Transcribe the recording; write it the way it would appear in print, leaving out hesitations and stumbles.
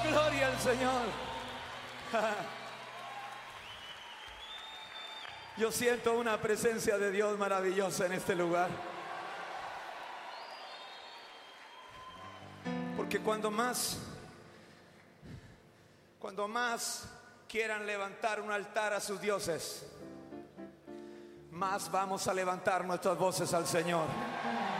Gloria al Señor. Yo siento una presencia de Dios maravillosa en este lugar. Porque cuando más quieran levantar un altar a sus dioses, más vamos a levantar nuestras voces al Señor.